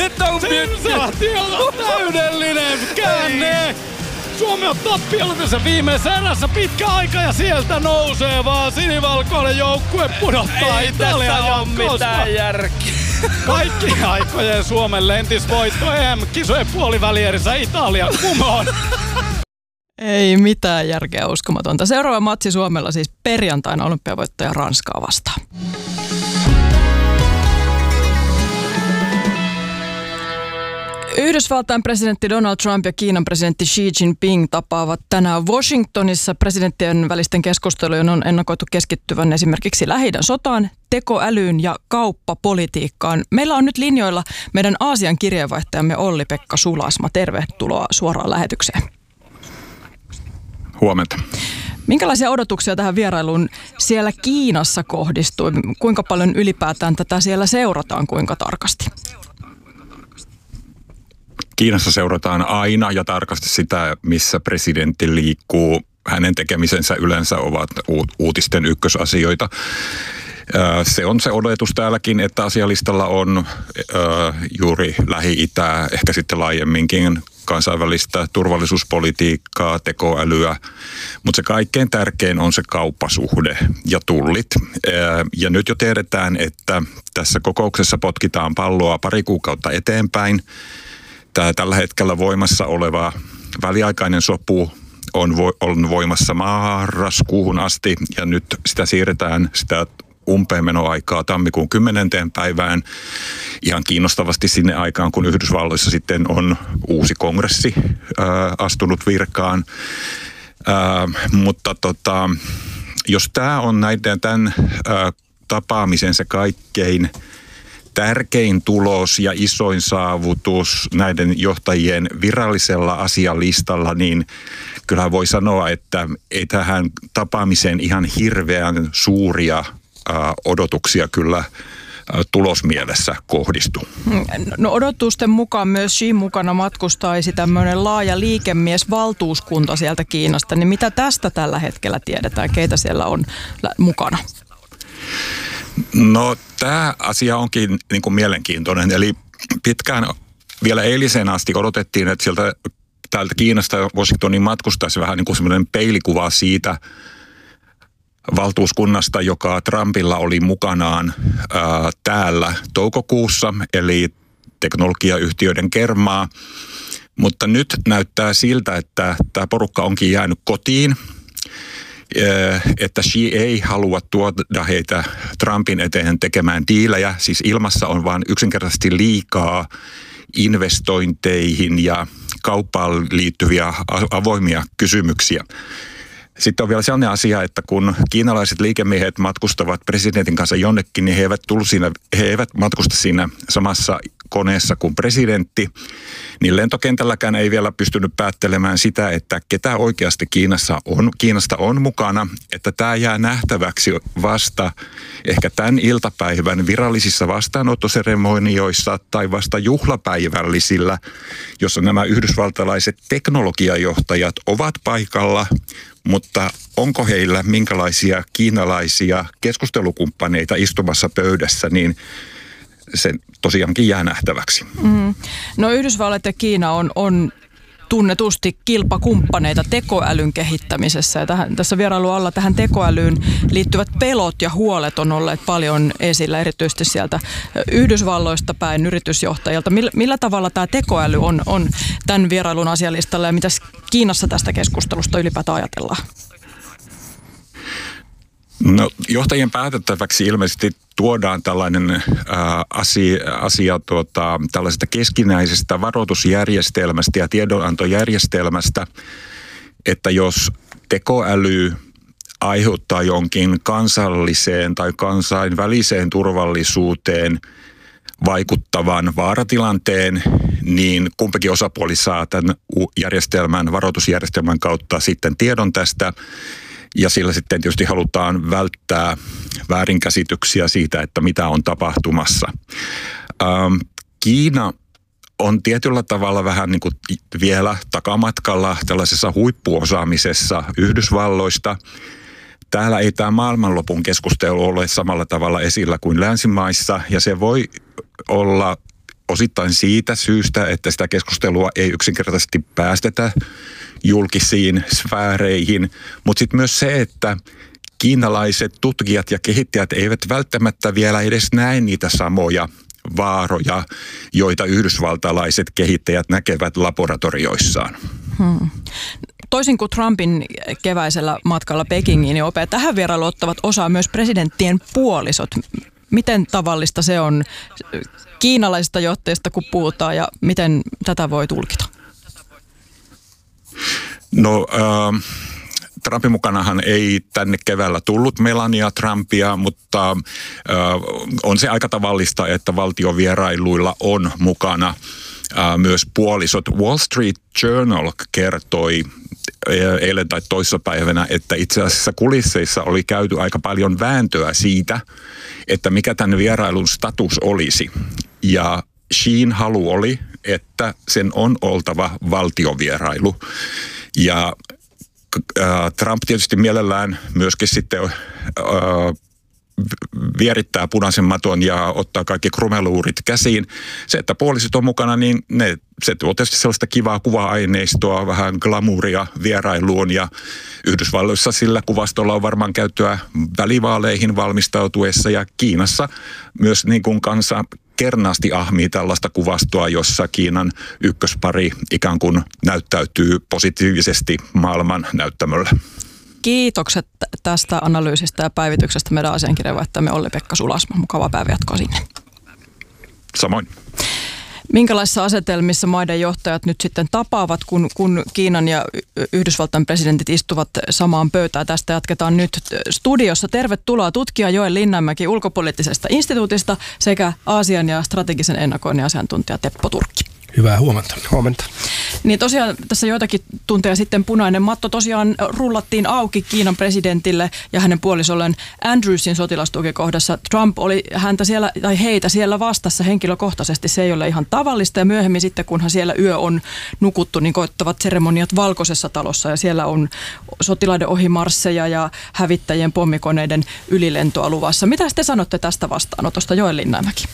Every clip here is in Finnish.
Nyt on sensaatio, täydellinen käänne! Suomi on tappiolla tässä viimeisessä erässä pitkä aika ja sieltä nousee vaan sinivalkoinen joukkue pudottaa Italian jatkosta. Mitään järkeä. Kaikki aikojen Suomen lentisvoitto EM-kisojen puolivälierissä Italia kumoon. Ei mitään järkeä, uskomatonta. Seuraava matsi Suomella siis perjantaina olympiavoittaja Ranskaa vastaan. Yhdysvaltain presidentti Donald Trump ja Kiinan presidentti Xi Jinping tapaavat tänään Washingtonissa. Presidenttien välisten keskustelujen on ennakoitu keskittyvän esimerkiksi Lähi-idän sotaan, tekoälyyn ja kauppapolitiikkaan. Meillä on nyt linjoilla meidän Aasian kirjeenvaihtajamme Olli-Pekka Sulasma. Tervetuloa suoraan lähetykseen. Huomenta. Minkälaisia odotuksia tähän vierailuun siellä Kiinassa kohdistui? Kuinka paljon ylipäätään tätä siellä seurataan, kuinka tarkasti? Kiinassa seurataan aina ja tarkasti sitä, missä presidentti liikkuu. Hänen tekemisensä yleensä ovat uutisten ykkösasioita. Se on se odotus täälläkin, että asialistalla on juuri Lähi-Itää, ehkä sitten laajemminkin kansainvälistä turvallisuuspolitiikkaa, tekoälyä, mutta se kaikkein tärkein on se kauppasuhde ja tullit. Ja nyt jo tiedetään, että tässä kokouksessa potkitaan palloa pari kuukautta eteenpäin. Tämä tällä hetkellä voimassa oleva väliaikainen sopu on voimassa marraskuuhun asti ja nyt sitä siirretään sitä umpeenmenoaikaa tammikuun 10. päivään ihan kiinnostavasti sinne aikaan, kun Yhdysvalloissa sitten on uusi kongressi astunut virkaan. Mutta jos tämä on tämän tapaamisen se kaikkein tärkein tulos ja isoin saavutus näiden johtajien virallisella asialistalla, niin kyllähän voi sanoa, että ei tähän tapaamiseen ihan hirveän suuria odotuksia kyllä tulosmielessä kohdistu. No odotusten mukaan myös Xi mukana matkustaisi tämmöinen laaja liikemiesvaltuuskunta sieltä Kiinasta. Niin mitä tästä tällä hetkellä tiedetään? Keitä siellä on mukana? No tämä asia onkin niin kuin mielenkiintoinen. Eli pitkään vielä eiliseen asti odotettiin, että sieltä täältä Kiinasta Washingtonin matkustaisi vähän niin kuin semmoinen peilikuva siitä valtuuskunnasta, joka Trumpilla oli mukanaan täällä toukokuussa, eli teknologiayhtiöiden kermaa. Mutta nyt näyttää siltä, että tämä porukka onkin jäänyt kotiin, että Xi ei halua tuoda heitä Trumpin eteen tekemään diilejä. Siis ilmassa on vaan yksinkertaisesti liikaa investointeihin ja kauppaan liittyviä avoimia kysymyksiä. Sitten on vielä sellainen asia, että kun kiinalaiset liikemiehet matkustavat presidentin kanssa jonnekin, niin he eivät matkusta siinä samassa koneessa kuin presidentti. Niin lentokentälläkään ei vielä pystynyt päättelemään sitä, että ketä oikeasti Kiinasta on mukana. Että tämä jää nähtäväksi vasta ehkä tämän iltapäivän virallisissa vastaanottoseremonioissa tai vasta juhlapäivällisillä, jossa nämä yhdysvaltalaiset teknologiajohtajat ovat paikalla. Mutta onko heillä minkälaisia kiinalaisia keskustelukumppaneita istumassa pöydässä, niin se tosiaankin jää nähtäväksi. No Yhdysvallat ja Kiina on tunnetusti kilpakumppaneita tekoälyn kehittämisessä. Ja tässä vierailun alla tähän tekoälyyn liittyvät pelot ja huolet on olleet paljon esillä, erityisesti sieltä Yhdysvalloista päin yritysjohtajilta. Millä tavalla tämä tekoäly on tämän vierailun asialistalla ja mitä Kiinassa tästä keskustelusta ylipäätään ajatellaan? No, johtajien päätettäväksi ilmeisesti tuodaan tällainen asia tällaisesta keskinäisestä varoitusjärjestelmästä ja tiedonantojärjestelmästä, että jos tekoäly aiheuttaa jonkin kansalliseen tai kansainväliseen turvallisuuteen vaikuttavan vaaratilanteen, niin kumpikin osapuoli saa tämän varoitusjärjestelmän kautta sitten tiedon tästä. Ja sillä sitten tietysti halutaan välttää väärinkäsityksiä siitä, että mitä on tapahtumassa. Kiina on tietyllä tavalla vähän niin kuin vielä takamatkalla tällaisessa huippuosaamisessa Yhdysvalloista. Täällä ei tämä maailmanlopun keskustelu ole samalla tavalla esillä kuin länsimaissa, ja se voi olla osittain siitä syystä, että sitä keskustelua ei yksinkertaisesti päästetä julkisiin sfääreihin, mutta sitten myös se, että kiinalaiset tutkijat ja kehittäjät eivät välttämättä vielä edes näe niitä samoja vaaroja, joita yhdysvaltalaiset kehittäjät näkevät laboratorioissaan. Toisin kuin Trumpin keväisellä matkalla Pekingiin, niin OP tähän vierailuun ottavat osaa myös presidenttien puolisot. Miten tavallista se on kiinalaisista johtajista, kun puhutaan, ja miten tätä voi tulkita? No, Trumpin mukanahan ei tänne keväällä tullut Melania Trumpia, mutta on se aika tavallista, että valtiovierailuilla on mukana myös puolisot. Wall Street Journal kertoi eilen tai toissapäivänä, että itse asiassa kulisseissa oli käyty aika paljon vääntöä siitä, että mikä tämän vierailun status olisi. Ja Xin halu oli, että sen on oltava valtiovierailu. Ja Trump tietysti mielellään myöskin sitten vierittää punaisen maton ja ottaa kaikki krumeluurit käsiin. Se, että puoliset on mukana, niin se tuo tietysti sellaista kivaa kuva-aineistoa, vähän glamouria vierailuun, ja Yhdysvalloissa sillä kuvastolla on varmaan käyttöä välivaaleihin valmistautuessa, ja Kiinassa myös niin kuin kansa kernaasti ahmii tällaista kuvastoa, jossa Kiinan ykköspari ikään kuin näyttäytyy positiivisesti maailman näyttämöllä. Kiitokset tästä analyysistä ja päivityksestä meidän asiankirjavaihtajamme Olli-Pekka Sulasma. Mukavaa päivänjatkoa sinne. Samoin. Minkälaisissa asetelmissa maiden johtajat nyt sitten tapaavat, kun Kiinan ja Yhdysvaltain presidentit istuvat samaan pöytään? Tästä jatketaan nyt studiossa. Tervetuloa tutkija Joel Linnanmäki ulkopoliittisesta instituutista sekä Aasian ja strategisen ennakoinnin asiantuntija Teppo Turkki. Hyvää huomenta. Huomenta. Niin tosiaan tässä joitakin tunteja sitten punainen matto tosiaan rullattiin auki Kiinan presidentille ja hänen puolisolleen Andrewsin sotilastukikohdassa. Trump oli heitä siellä vastassa henkilökohtaisesti. Se ei ole ihan tavallista, ja myöhemmin sitten, kunhan siellä yö on nukuttu, niin koittavat seremoniat Valkoisessa talossa, ja siellä on sotilaiden ohimarsseja ja hävittäjien pommikoneiden ylilentoa luvassa. Mitä te sanotte tästä vastaanotosta, Joel Linnanmäki?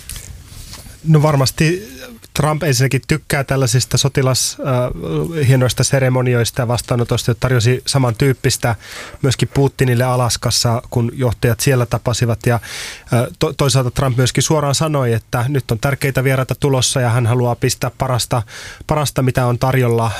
No varmasti Trump ensinnäkin tykkää tällaisista sotilashienoista seremonioista ja vastaanotosta, jotka tarjosi samantyyppistä myöskin Putinille Alaskassa, kun johtajat siellä tapasivat. Ja toisaalta Trump myöskin suoraan sanoi, että nyt on tärkeitä vieraita tulossa ja hän haluaa pistää parasta mitä on tarjolla,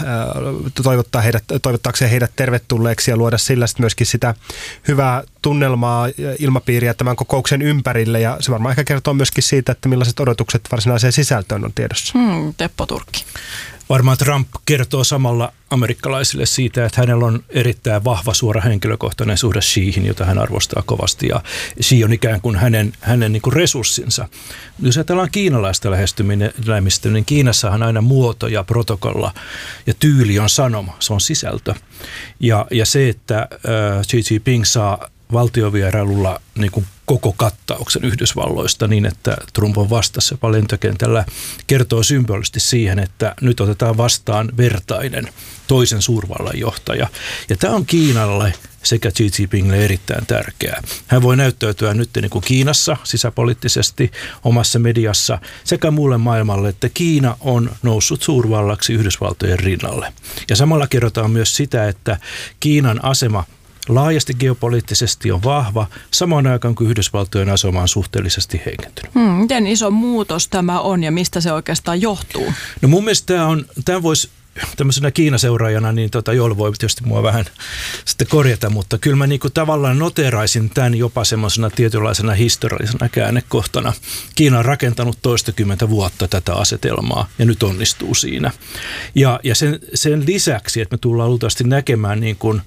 toivottaakseen heidät tervetulleeksi ja luoda sillä sitten myöskin sitä hyvää tunnelmaa, ilmapiiriä tämän kokouksen ympärille, ja se varmaan ehkä kertoo myöskin siitä, että millaiset odotukset varsinaiseen sisältöön on tiedossa. Teppo Turkki. Varmaan Trump kertoo samalla amerikkalaisille siitä, että hänellä on erittäin vahva suora henkilökohtainen suhde Xiihin, jota hän arvostaa kovasti, ja Xi on ikään kuin hänen niin kuin resurssinsa. Jos ajatellaan kiinalaista lähestymistä, niin Kiinassahan aina muoto ja protokolla ja tyyli on sanoma, se on sisältö. Ja se, että Xi Jinping saa valtiovierailulla niin kuin koko kattauksen Yhdysvalloista niin, että Trump on vastassa lentokentällä, kertoo symbolisesti siihen, että nyt otetaan vastaan vertainen toisen suurvallan johtaja. Ja tämä on Kiinalle sekä Xi Jinpingille erittäin tärkeää. Hän voi näyttäytyä nyt niin kuin Kiinassa sisäpoliittisesti omassa mediassa sekä muulle maailmalle, että Kiina on noussut suurvallaksi Yhdysvaltojen rinnalle. Ja samalla kerrotaan myös sitä, että Kiinan asema laajasti geopoliittisesti on vahva, samaan aikaan kuin Yhdysvaltojen asema on suhteellisesti heikentynyt. Miten iso muutos tämä on ja mistä se oikeastaan johtuu? No mun mielestä tämä voisi tämmöisenä Kiina-seuraajana, niin Joel voi tietysti mua vähän sitten korjata, mutta kyllä mä niinku tavallaan noteeraisin tämän jopa semmoisena tietynlaisena historiallisena käännekohtana. Kiina on rakentanut toistakymmentä vuotta tätä asetelmaa ja nyt onnistuu siinä. Ja sen lisäksi, että me tullaan luultavasti näkemään niin kuin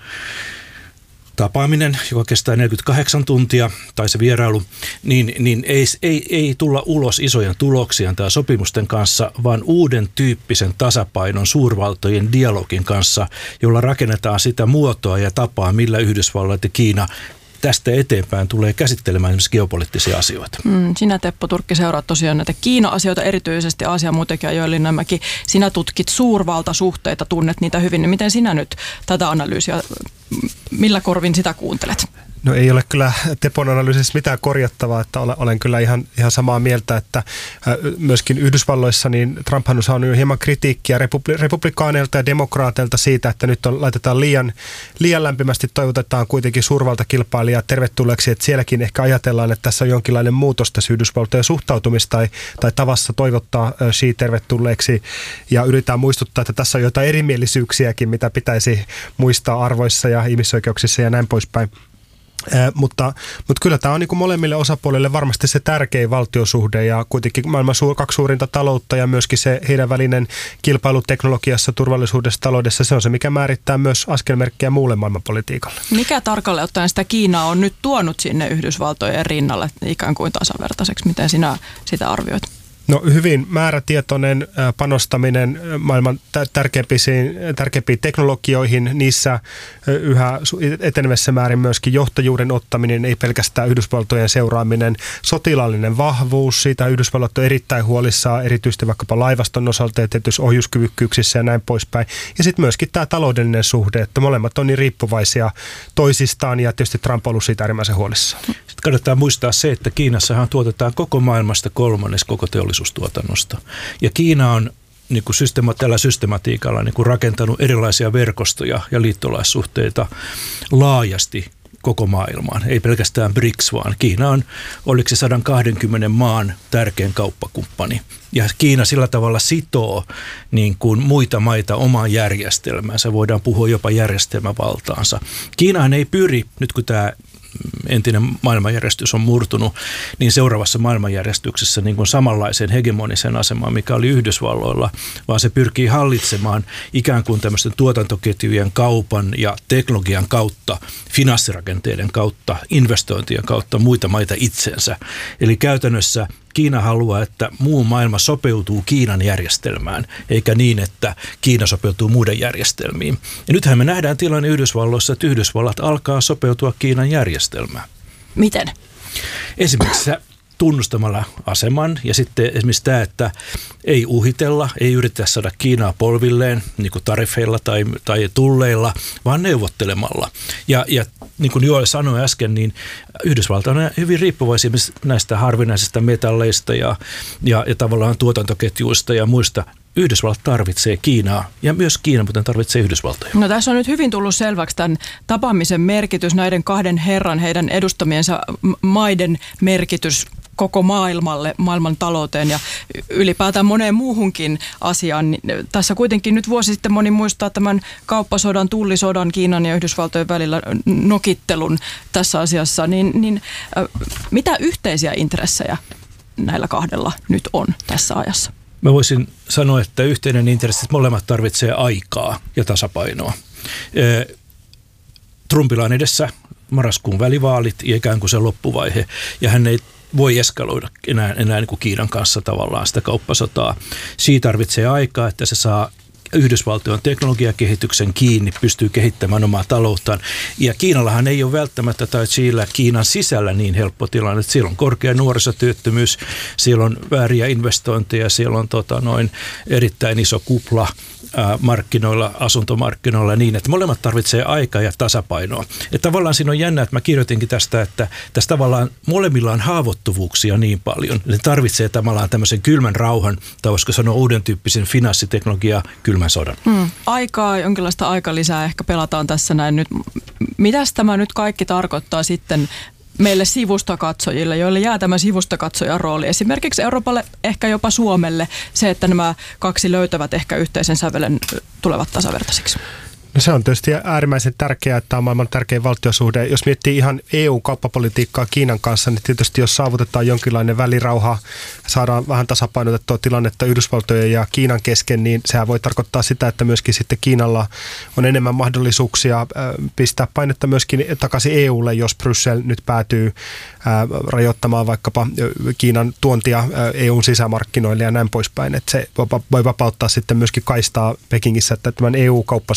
tapaaminen, joka kestää 48 tuntia, tai se vierailu, niin ei tulla ulos isojen tuloksien tai sopimusten kanssa, vaan uuden tyyppisen tasapainon suurvaltojen dialogin kanssa, jolla rakennetaan sitä muotoa ja tapaa, millä Yhdysvallat ja Kiina tästä eteenpäin tulee käsittelemään esimerkiksi geopoliittisia asioita. Sinä, Teppo Turkki, seuraat tosiaan näitä Kiina-asioita, erityisesti Aasia muutenkin, ja Joel Linnanmäki, sinä tutkit suurvaltasuhteita, tunnet niitä hyvin. Miten sinä nyt tätä analyysiä Millä korvin sitä kuuntelet? No ei ole kyllä Tepon analyysissä mitään korjattavaa, että olen kyllä ihan samaa mieltä, että myöskin Yhdysvalloissa niin Trumphan on saanut jo hieman kritiikkiä republikaaneilta ja demokraateilta siitä, että nyt laitetaan liian lämpimästi, toivotetaan kuitenkin suurvaltakilpailijaa tervetulleeksi, että sielläkin ehkä ajatellaan, että tässä on jonkinlainen muutos tässä Yhdysvaltojen suhtautumista tai tavassa toivottaa Xi tervetulleeksi ja yritetään muistuttaa, että tässä on jotain erimielisyyksiäkin, mitä pitäisi muistaa arvoissa ja ihmisoikeuksissa ja näin poispäin. Mutta kyllä tämä on niin kuin molemmille osapuolille varmasti se tärkein valtiosuhde ja kuitenkin maailman kaksi suurinta taloutta ja myöskin se heidän välinen kilpailu teknologiassa, turvallisuudessa, taloudessa, se on se, mikä määrittää myös askelmerkkejä muulle maailmanpolitiikalle. Mikä tarkalleen ottaen sitä Kiinaa on nyt tuonut sinne Yhdysvaltojen rinnalle ikään kuin tasavertaiseksi? Miten sinä sitä arvioit? No hyvin määrätietoinen panostaminen maailman tärkeimpiin teknologioihin, niissä yhä etenevässä määrin myöskin johtajuuden ottaminen, ei pelkästään Yhdysvaltojen seuraaminen, sotilaallinen vahvuus, siitä Yhdysvallat on erittäin huolissaan, erityisesti vaikkapa laivaston osalta ja tietysti ohjuskyvykkyyksissä ja näin poispäin. Ja sitten myöskin tämä taloudellinen suhde, että molemmat on niin riippuvaisia toisistaan ja tietysti Trump on ollut siitä äärimmäisen huolissaan. Sitten kannattaa muistaa se, että Kiinassahan tuotetaan koko maailmasta kolmannes koko teollisuustuotannosta. Ja Kiina on niin kuin tällä systematiikalla niin kuin rakentanut erilaisia verkostoja ja liittolaissuhteita laajasti koko maailmaan. Ei pelkästään BRICS, vaan Kiina on, oliko se 120 maan tärkein kauppakumppani. Ja Kiina sillä tavalla sitoo niin kuin muita maita omaan järjestelmäänsä. Voidaan puhua jopa järjestelmävaltaansa. Kiinahan ei pyri, nyt kun tämä entinen maailmanjärjestys on murtunut, niin seuraavassa maailmanjärjestyksessä niin kuin samanlaiseen hegemoniseen asemaan, mikä oli Yhdysvalloilla, vaan se pyrkii hallitsemaan ikään kuin tämmöisten tuotantoketjujen, kaupan ja teknologian kautta, finanssirakenteiden kautta, investointien kautta muita maita itsensä. Eli käytännössä Kiina haluaa, että muu maailma sopeutuu Kiinan järjestelmään, eikä niin, että Kiina sopeutuu muiden järjestelmiin. Ja nythän me nähdään tilanne Yhdysvalloissa, että Yhdysvallat alkaa sopeutua Kiinan järjestelmään. Miten? Esimerkiksi tunnustamalla aseman ja sitten esimerkiksi tämä, että ei uhitella, ei yritetä saada Kiinaa polvilleen niin kuin tariffeilla tai tulleilla, vaan neuvottelemalla. Ja niin kuin Joel sanoi äsken, niin Yhdysvalta on hyvin riippuvaisia näistä harvinaisista metalleista ja tavallaan tuotantoketjuista ja muista. Yhdysvallat tarvitsee Kiinaa ja myös Kiina muuten tarvitsee Yhdysvaltoja. No tässä on nyt hyvin tullut selväksi tämän tapaamisen merkitys, näiden kahden herran, heidän edustamiensa maiden merkitys koko maailmalle, maailman talouteen ja ylipäätään moneen muuhunkin asiaan. Tässä kuitenkin nyt vuosi sitten moni muistaa tämän kauppasodan, tullisodan Kiinan ja Yhdysvaltojen välillä nokittelun tässä asiassa. Niin mitä yhteisiä intressejä näillä kahdella nyt on tässä ajassa? Mä voisin sanoa, että yhteinen intressi, että molemmat tarvitsee aikaa ja tasapainoa. Trumpilla on edessä marraskuun välivaalit ja ikään kuin se loppuvaihe, ja hän ei voi eskaloida enää niin kuin Kiinan kanssa tavallaan sitä kauppasotaa. Siitä tarvitsee aikaa, että se saa Yhdysvaltojen teknologiakehityksen kiinni, pystyy kehittämään omaa talouttaan. Ja Kiinallahan ei ole välttämättä tai Chile Kiinan sisällä niin helppo tilanne, että siellä on korkea nuorisotyöttömyys, siellä on vääriä investointeja, siellä on erittäin iso kupla markkinoilla, asuntomarkkinoilla niin, että molemmat tarvitsee aikaa ja tasapainoa. Ja tavallaan siinä on jännä, että mä kirjoitinkin tästä, että tässä tavallaan molemmilla on haavoittuvuuksia niin paljon. Ne tarvitsee tavallaan tämmöisen kylmän rauhan, tai voisiko sanoa uuden tyyppisen finanssiteknologiaa, kylmän sodan. Aikaa, jonkinlaista aikalisää ehkä pelataan tässä näin nyt. Mitäs tämä nyt kaikki tarkoittaa sitten meille sivustakatsojille, joille jää tämä sivustakatsojan rooli? Esimerkiksi Euroopalle, ehkä jopa Suomelle, se, että nämä kaksi löytävät ehkä yhteisen sävelen, tulevat tasavertaisiksi. No se on tietysti äärimmäisen tärkeää, että on maailman tärkein valtiosuhde. Jos miettii ihan EU-kauppapolitiikkaa Kiinan kanssa, niin tietysti jos saavutetaan jonkinlainen välirauha, saadaan vähän tasapainotettua tilannetta Yhdysvaltojen ja Kiinan kesken, niin sehän voi tarkoittaa sitä, että myöskin sitten Kiinalla on enemmän mahdollisuuksia pistää painetta myöskin takaisin EUlle, jos Bryssel nyt päätyy rajoittamaan vaikkapa Kiinan tuontia EUn sisämarkkinoille ja näin poispäin. Että se voi vapauttaa sitten myöskin kaistaa Pekingissä, että tämän EU-kauppasuhteen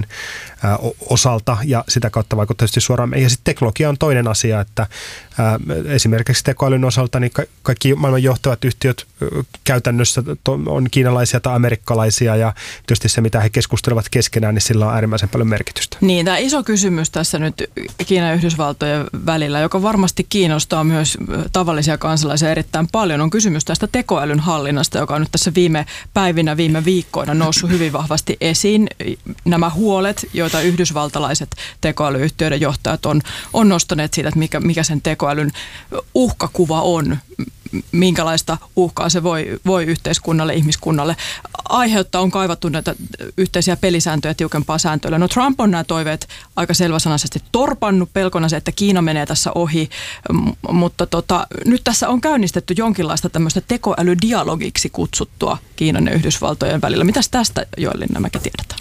osalta ja sitä kautta vaikuttaa tietysti suoraan. Ja sitten teknologia on toinen asia, että esimerkiksi tekoälyn osalta niin kaikki maailman johtavat yhtiöt käytännössä on kiinalaisia tai amerikkalaisia ja tietysti se, mitä he keskustelevat keskenään, niin sillä on äärimmäisen paljon merkitystä. Niin, tämä iso kysymys tässä nyt Kiinan ja Yhdysvaltojen välillä, joka varmasti kiinnostaa myös tavallisia kansalaisia erittäin paljon, on kysymys tästä tekoälyn hallinnasta, joka on nyt tässä viime päivinä, viime viikkoina noussut hyvin vahvasti esiin. Nämä huolet, joita yhdysvaltalaiset tekoälyyhtiöiden johtajat on nostaneet siitä, että mikä sen tekoälyn uhkakuva on, minkälaista uhkaa se voi yhteiskunnalle, ihmiskunnalle aiheuttaa. On kaivattu näitä yhteisiä pelisääntöjä, tiukempaa sääntöillä. No Trump on nämä toiveet aika selväsanaisesti torpannut, pelkona se, että Kiina menee tässä ohi, mutta nyt tässä on käynnistetty jonkinlaista tämmöistä tekoälydialogiksi kutsuttua Kiinan ja Yhdysvaltojen välillä. Mitäs tästä, Joel-Linnamäki, tiedetään?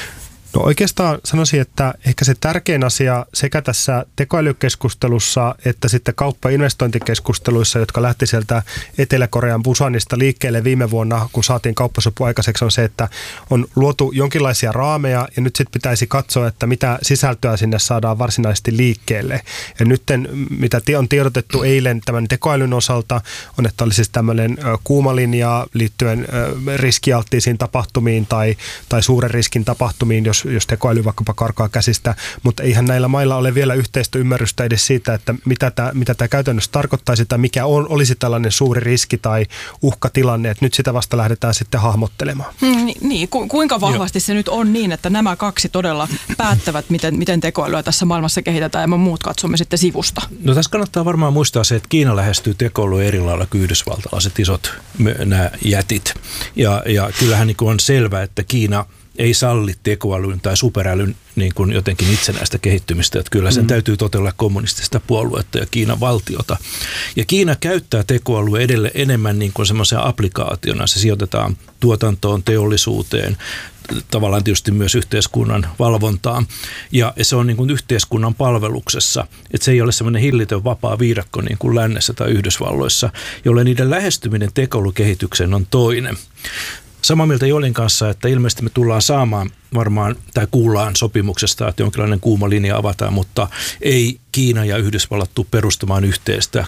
No oikeastaan sanoisin, että ehkä se tärkein asia sekä tässä tekoälykeskustelussa että sitten kauppa- ja investointikeskusteluissa, jotka lähti sieltä Etelä-Korean Busanista liikkeelle viime vuonna, kun saatiin kauppasopu aikaiseksi, on se, että on luotu jonkinlaisia raameja ja nyt sitten pitäisi katsoa, että mitä sisältöä sinne saadaan varsinaisesti liikkeelle. Ja nyt mitä on tiedotettu eilen tämän tekoälyn osalta, on, että olisi siis tämmöinen kuuma linja liittyen riskialttiisiin tapahtumiin tai suuren riskin tapahtumiin, jos tekoäly vaikkapa karkaa käsistä, mutta eihän näillä mailla ole vielä yhteistä ymmärrystä edes siitä, että mitä tämä käytännössä tarkoittaisi tai mikä olisi tällainen suuri riski tai uhkatilanne, että nyt sitä vasta lähdetään sitten hahmottelemaan. Niin, kuinka vahvasti se nyt on niin, että nämä kaksi todella päättävät, miten tekoälyä tässä maailmassa kehitetään ja me muut katsomme sitten sivusta? No tässä kannattaa varmaan muistaa se, että Kiina lähestyy tekoälyä eri lailla kuin yhdysvaltalaiset isot nämä jätit. Ja kyllähän niin kuin on selvä, että Kiina ei salli tekoälyn tai superälyn niin kuin jotenkin itsenäistä kehittymistä, että kyllä sen täytyy totella kommunistista puoluetta ja Kiinan valtiota. Ja Kiina käyttää tekoälyä edelleen enemmän niin kuin semmoisena applikaationa. Se sijoitetaan tuotantoon, teollisuuteen, tavallaan tietysti myös yhteiskunnan valvontaan. Ja se on niin kuin yhteiskunnan palveluksessa. Että se ei ole semmoinen hillitön vapaa viidakko niin kuin lännessä tai Yhdysvalloissa, jolle niiden lähestyminen tekoälykehitykseen on toinen. Samaa mieltä Jolin kanssa, että ilmeisesti me tullaan saamaan varmaan, tai kuullaan sopimuksesta, että jonkinlainen kuuma linja avataan, mutta ei Kiina ja Yhdysvallat tule perustamaan yhteistä